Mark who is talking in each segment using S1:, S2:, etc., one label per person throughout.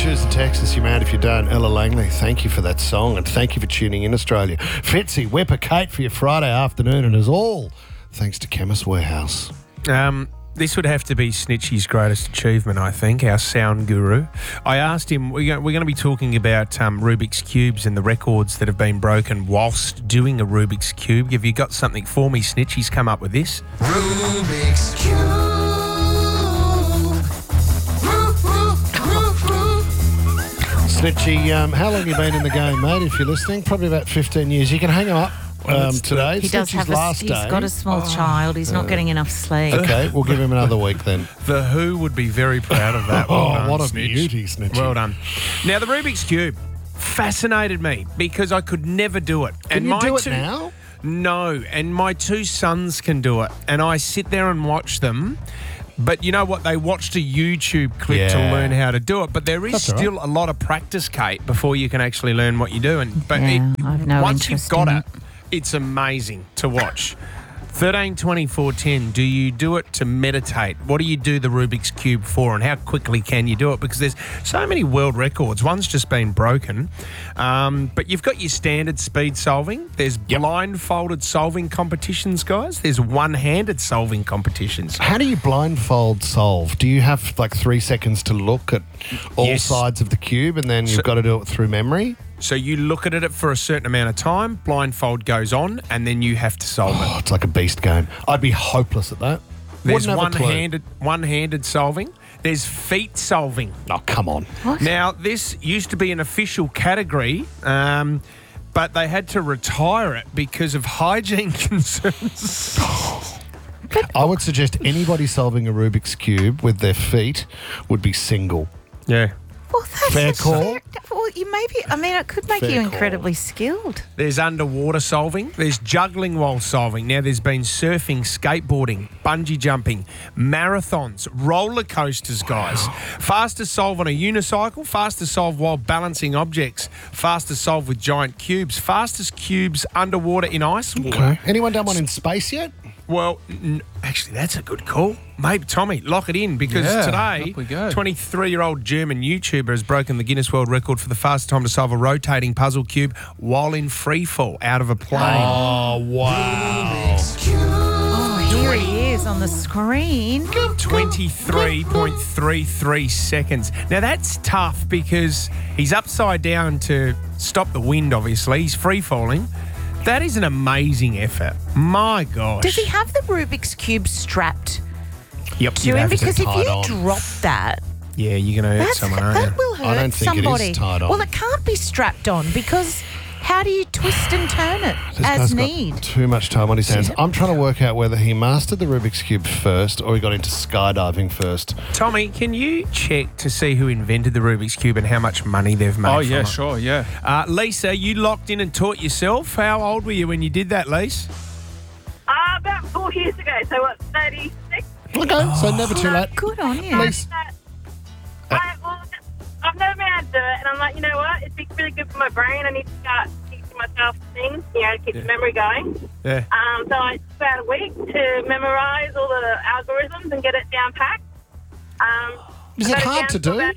S1: Choose in Texas, you're mad if you don't. Ella Langley, thank you for that song and thank you for tuning in, Australia. Fitzy, Whipper Kate for your Friday afternoon, and as all thanks to Chemist Warehouse.
S2: This would have to be Snitchy's greatest achievement, I think, our sound guru. I asked him, we're going to be talking about Rubik's Cubes and the records that have been broken whilst doing a Rubik's Cube. Have you got something for me, Snitch? He's come up with this.
S3: Rubik's Cube.
S1: Snitchy, how long have you been in the game, mate, if you're listening? Probably about 15 years. You can hang him up today.
S4: He does have he's got a small child. He's not getting enough sleep.
S1: Okay, we'll give him another week then.
S2: The Who would be very proud of that. Well done,
S1: what a
S2: Snitch.
S1: beauty, Snitchy.
S2: Well done. Now, the Rubik's Cube fascinated me because I could never do it.
S1: Can you do it now?
S2: No, and my two sons can do it. And I sit there and watch them. But you know what? They watched a YouTube clip to learn how to do it. But there is still a lot of practice, Kate, before you can actually learn what you're doing. But once you've got it, it's amazing to watch. 13, 24, 10, do you do it to meditate? What do you do the Rubik's Cube for, and how quickly can you do it? Because there's so many world records. One's just been broken. But you've got your standard speed solving. There's blindfolded solving competitions, guys. There's one-handed solving competitions.
S1: How do you blindfold solve? Do you have like 3 seconds to look at all sides of the cube and then you've got to do it through memory?
S2: So you look at it for a certain amount of time, blindfold goes on, and then you have to solve it.
S1: It's like a beast game. I'd be hopeless at that.
S2: There's one-handed solving. There's feet solving.
S1: Oh, come on.
S4: What?
S2: Now, this used to be an official category, but they had to retire it because of hygiene concerns.
S1: I would suggest anybody solving a Rubik's Cube with their feet would be single.
S2: Yeah.
S4: Well, that's
S1: Fair call.
S4: Well, it could make you incredibly skilled.
S2: There's underwater solving. There's juggling while solving. Now, there's been surfing, skateboarding, bungee jumping, marathons, roller coasters, guys. Faster solve on a unicycle, faster solve while balancing objects, faster solve with giant cubes, fastest cubes underwater in ice water.
S1: Okay. Anyone done one in space yet?
S2: Well, actually, that's a good call. Maybe, Tommy, lock it in because today, 23-year-old German YouTuber has broken the Guinness World Record for the fastest time to solve a rotating puzzle cube while in free fall out of a plane.
S1: Oh, wow.
S4: Oh, here he is on the screen.
S2: 23.33 seconds. Now, that's tough because he's upside down to stop the wind, obviously. He's free falling. That is an amazing effort. My gosh.
S4: Does he have the Rubik's Cube strapped
S2: to
S4: him? Because if you
S1: on.
S4: drop that,
S2: yeah, you're going to hurt someone, aren't you?
S4: that will hurt
S1: I don't think
S4: somebody.
S1: it is tied on.
S4: Well, it can't be strapped on because how do you twist and turn it
S1: This guy's
S4: as
S1: got
S4: need?
S1: too much time on his hands. I'm trying to work out whether he mastered the Rubik's Cube first or he got into skydiving first.
S2: Tommy, can you check to see who invented the Rubik's Cube and how much money they've made?
S5: Oh,
S2: from
S5: yeah,
S2: it?
S5: sure, yeah.
S2: Lisa, you locked in and taught yourself. How old were you when you did that, Lisa?
S6: About 4 years ago, so what, 36?
S1: Okay, so never too late.
S4: Good on you.
S1: Lisa,
S6: I've never been able to do it, and I'm like, you know what? It'd be really good for my brain. I need to start teaching myself things, to keep the memory going.
S2: Yeah.
S6: So I took about a week to memorise all the algorithms and get it down packed.
S1: is it hard to do?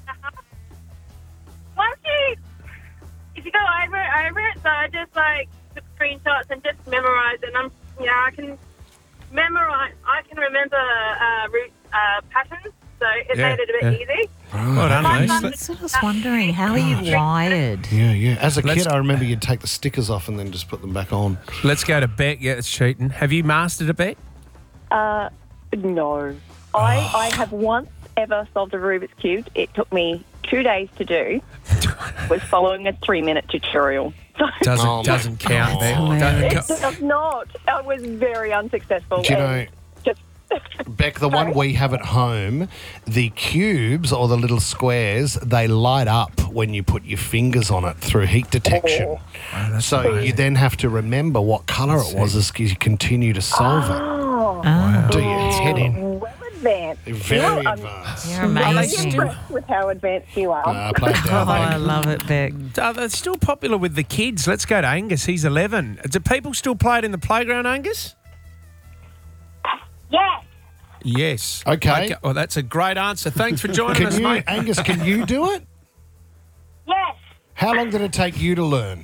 S6: If you go over it, so I just took screenshots and just memorise it. And I can remember root patterns, so it made it a bit easy.
S2: Well done,
S6: My
S2: Lisa.
S6: son-
S4: So I was wondering, how are you wired?
S1: Yeah. As a
S2: Let's-
S1: kid, I remember you'd take the stickers off and then just put them back on.
S2: Let's go to Beck. Yeah, it's cheating. Have you mastered it, Beck?
S7: No. I have once ever solved a Rubik's Cube. It took me 2 days to do. Was following a 3-minute tutorial. So
S2: Doesn't count, Beck.
S4: hilarious.
S2: Doesn't
S7: it does not. I was very unsuccessful.
S1: Do you know,
S7: and just
S1: Beck, the one we have at home, the cubes or the little squares, they light up when you put your fingers on it through heat detection. So you then have to remember what colour it was as you continue to solve it. Do your head in.
S7: well advanced.
S1: Very advanced.
S4: You're
S7: I'm
S4: amazing.
S7: impressed with how advanced you are.
S1: Play it
S4: Oh,
S1: down,
S4: I
S1: Beck.
S4: love it, Beck.
S2: They're still popular with the kids. Let's go to Angus. He's 11. Do people still play it in the playground, Angus?
S6: Yes.
S2: Yes.
S1: Okay.
S2: Well, that's a great answer. Thanks for joining us, mate.
S1: Angus, can you do it?
S5: Yes.
S1: How long did it take you to learn?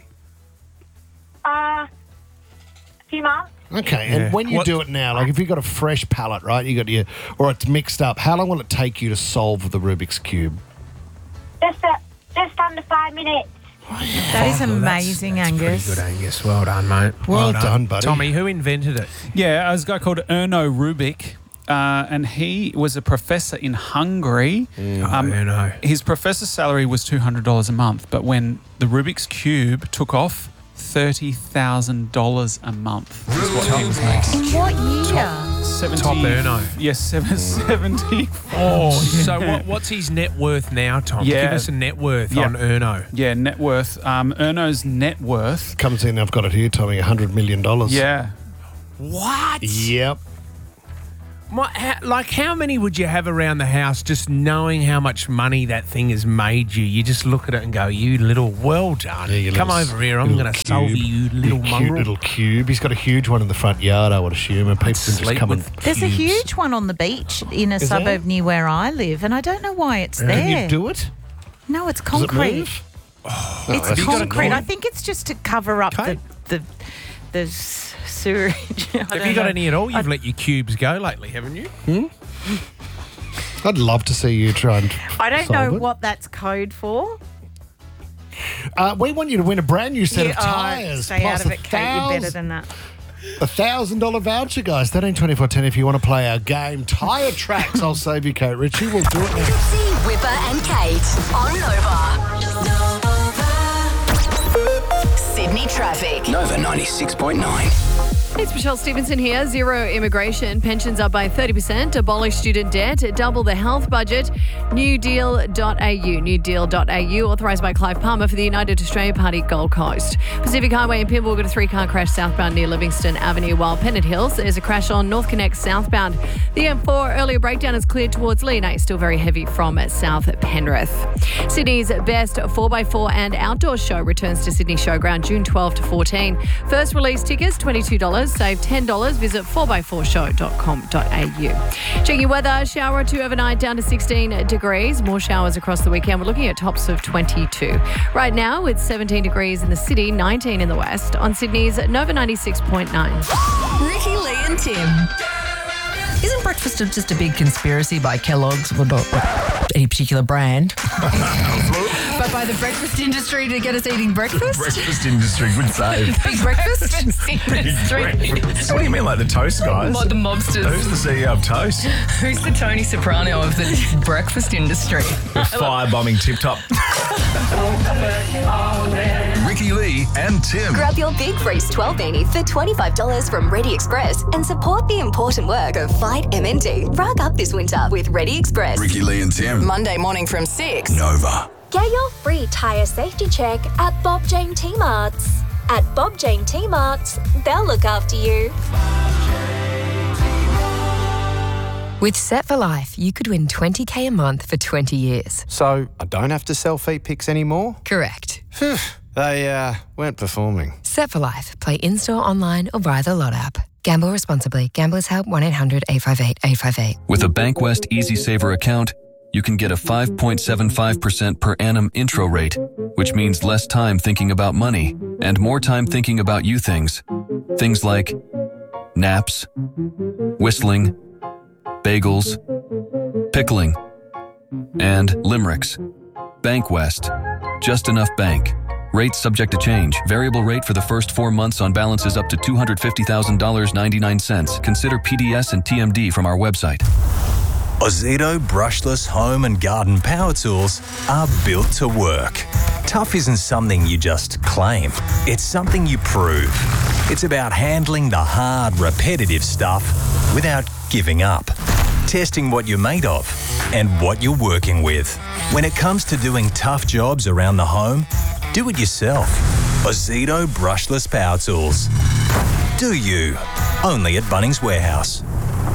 S5: A few months.
S1: Okay, and when you do it now, like if you've got a fresh palette, right, or it's mixed up, how long will it take you to solve the Rubik's Cube?
S5: Just under 5 minutes.
S4: That is amazing, Angus.
S2: Pretty good, Angus. Well done, mate.
S1: Well done, buddy.
S2: Tommy, who invented it?
S8: Yeah, there's a guy called Erno Rubik. And he was a professor in Hungary.
S2: Erno.
S8: His professor's salary was $200 a month, but when the Rubik's Cube took off, $30,000 a month is what he was making.
S4: In what year?
S8: Top
S2: Erno.
S8: Yes, 74.
S2: So what's his net worth now, Tom?
S8: Yeah.
S2: Give us a net worth on Erno.
S8: Yeah, net worth. Erno's net worth.
S1: Comes in, I've got it here, Tommy, $100 million.
S8: Yeah.
S2: What?
S1: Yep.
S2: How many would you have around the house just knowing how much money that thing has made you? You just look at it and go, you little, well done.
S1: Yeah,
S2: Come over here, I'm going to solve you, little
S1: Cute
S2: mongrel.
S1: little cube. He's got a huge one in the front yard, I would assume, and people can just come and...
S4: There's a huge one on the beach in a suburb near where I live, and I don't know why it's there.
S1: Can you do it?
S4: No, it's
S1: Does it
S4: concrete.
S1: move?
S4: It's concrete. I think it's just to cover up the sewerage.
S2: Have you got any at all? You've let your cubes go lately, haven't you?
S1: I'd love to see you try and
S4: I don't know
S1: solve it.
S4: what that's code for.
S1: We want you to win a brand new set of tyres.
S4: Stay
S1: plus
S4: out of it, Kate. You're better than that.
S1: $1,000 voucher, guys. 132410 if you want to play our game. Tyre Tracks. I'll save you, Kate Ritchie. We'll do it now.
S9: Tipsy, Whipper and Kate on Nova. Sydney traffic.
S3: Nova 96.9.
S10: It's Michelle Stevenson here. Zero immigration. Pensions up by 30%. Abolish student debt. Double the health budget. Newdeal.au. Newdeal.au. Authorised by Clive Palmer for the United Australia Party Gold Coast. Pacific Highway in Pimble got a 3-car crash southbound near Livingston Avenue, while Pennant Hills there's a crash on North Connect southbound. The M4 earlier breakdown is cleared towards Leonate. Still very heavy from South Penrith. Sydney's best 4x4 and outdoor show returns to Sydney Showground June 12 to 14. First release tickets $22. Save $10. Visit 4x4show.com.au. Checking your weather. Shower or two overnight down to 16 degrees. More showers across the weekend. We're looking at tops of 22. Right now it's 17 degrees in the city, 19 in the west. On Sydney's Nova 96.9.
S9: Ricky, Lee and Tim.
S11: Isn't breakfast just a big conspiracy by Kellogg's, or any particular brand, but by the breakfast industry to get us eating breakfast?
S12: Breakfast industry, good save.
S11: Big breakfast industry.
S12: What do you mean, like the Toast guys?
S11: Like the mobsters.
S12: Who's the CEO of Toast?
S11: Who's the Tony Soprano of the breakfast industry?
S12: Firebombing Tip Top. Ricky Lee and Tim.
S9: Grab your big Freeze 12 beanie for $25 from Ready Express and support the important work of Fight MND. Rug up this winter with Ready Express.
S3: Ricky Lee and Tim.
S11: Monday morning from 6.
S3: Nova.
S13: Get your free tyre safety check at Bob Jane T-Marts. At Bob Jane T-Marts, they'll look after you.
S14: With Set for Life, you could win $20,000 a month for 20 years.
S15: So I don't have to sell feet pics anymore?
S14: Correct.
S15: They weren't performing.
S14: Set for Life. Play in-store, online, or via the Lot app. Gamble responsibly. Gamblers Help 1-800-858-858.
S16: With a Bankwest Easy Saver account, you can get a 5.75% per annum intro rate, which means less time thinking about money and more time thinking about you things. Things like naps, whistling, bagels, pickling, and limericks. Bankwest. Just enough bank. Rates subject to change. Variable rate for the first 4 months on balances up to $250,000.99. Consider PDS and TMD from our website.
S17: Ozito brushless home and garden power tools are built to work. Tough isn't something you just claim. It's something you prove. It's about handling the hard, repetitive stuff without giving up. Testing what you're made of and what you're working with. When it comes to doing tough jobs around the home, do it yourself. Ozito brushless power tools. Do you? Only at Bunnings Warehouse.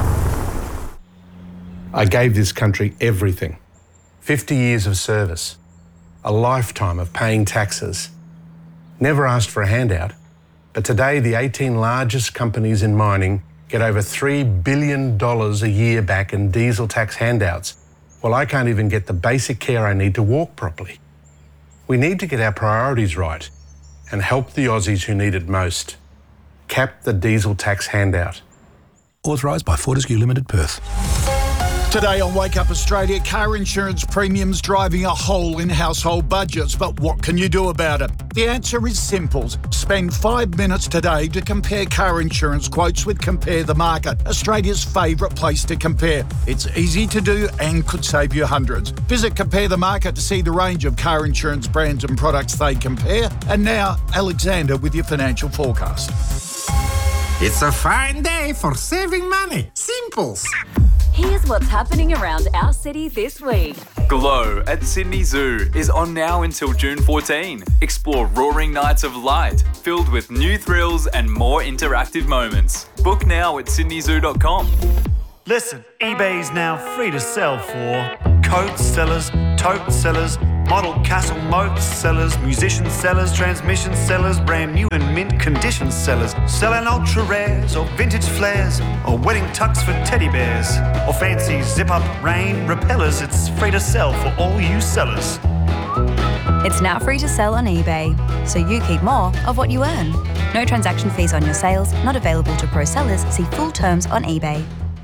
S18: I gave this country everything. 50 years of service. A lifetime of paying taxes. Never asked for a handout. But today, the 18 largest companies in mining get over $3 billion a year back in diesel tax handouts. Well, I can't even get the basic care I need to walk properly. We need to get our priorities right and help the Aussies who need it most. Cap the diesel tax handout.
S19: Authorised by Fortescue Limited, Perth.
S20: Today on Wake Up Australia, car insurance premiums driving a hole in household budgets. But what can you do about it? The answer is simple. Spend 5 minutes today to compare car insurance quotes with Compare the Market, Australia's favourite place to compare. It's easy to do and could save you hundreds. Visit Compare the Market to see the range of car insurance brands and products they compare. And now, Alexander with your financial forecast.
S21: It's a fine day for saving money. Simples.
S9: Here's what's happening around our city this week.
S22: Glow at Sydney Zoo is on now until June 14. Explore roaring nights of light, filled with new thrills and more interactive moments. Book now at sydneyzoo.com.
S23: Listen, eBay's now free to sell for coat sellers, tote sellers, model castle moat sellers, musician sellers, transmission sellers, brand new and mint condition sellers, selling ultra rares or vintage flares or wedding tux for teddy bears or fancy zip up rain repellers. It's free to sell for all you sellers.
S24: It's now free to sell on eBay, so you keep more of what you earn. No transaction fees on your sales, not available to pro sellers. See full terms on eBay.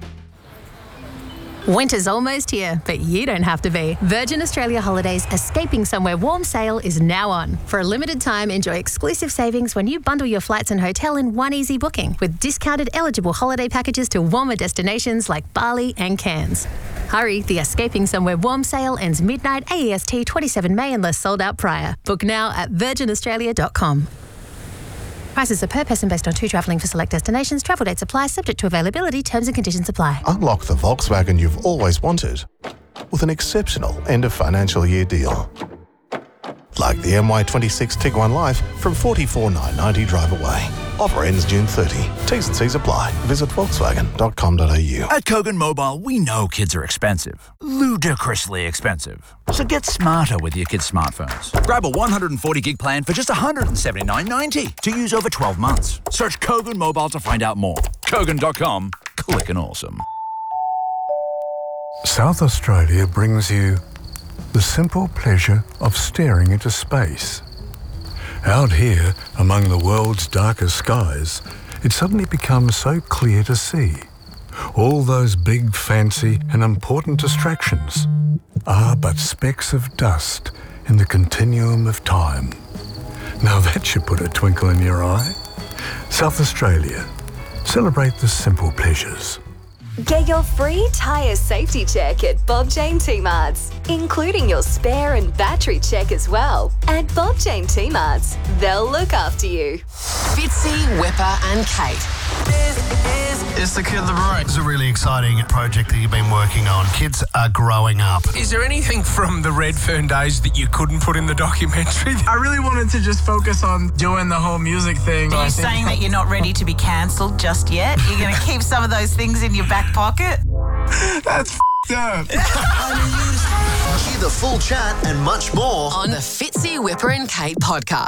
S25: Winter's almost here, but you don't have to be. Virgin Australia Holidays Escaping Somewhere Warm sale is now on. For a limited time, enjoy exclusive savings when you bundle your flights and hotel in one easy booking with discounted eligible holiday packages to warmer destinations like Bali and Cairns. Hurry, the Escaping Somewhere Warm sale ends midnight AEST 27 May unless sold out prior. Book now at virginaustralia.com. Prices are per person based on 2 travelling for select destinations. Travel dates apply, subject to availability. Terms and conditions apply.
S26: Unlock the Volkswagen you've always wanted with an exceptional end of financial year deal. Like the MY26 Tiguan Life from $44,990 drive away. Offer ends June 30. T's and C's apply. Visit volkswagen.com.au.
S27: At Kogan Mobile, we know kids are expensive. Ludicrously expensive. So get smarter with your kids' smartphones. Grab a 140 gig plan for just $179.90 to use over 12 months. Search Kogan Mobile to find out more. Kogan.com. Clickin' awesome.
S28: South Australia brings you the simple pleasure of staring into space. Out here, among the world's darkest skies, it suddenly becomes so clear to see. All those big, fancy and important distractions are but specks of dust in the continuum of time. Now that should put a twinkle in your eye. South Australia. Celebrate the simple pleasures.
S9: Get your free tyre safety check at Bob Jane T-Marts, including your spare and battery check as well. At Bob Jane T-Marts, they'll look after you.
S29: Fitzy, Whipper and Kate.
S1: It's the Kid Laroi. It's a really exciting project that you've been working on. Kids are growing up.
S2: Is there anything from the Redfern days that you couldn't put in the documentary?
S30: I really wanted to just focus on doing the whole music thing.
S4: Are you saying that you're not ready to be cancelled just yet? You're going to keep some of those things in your back pocket?
S30: That's up.
S29: Hear the full chat and much more on the Fitzy, Whipper and Kate podcast.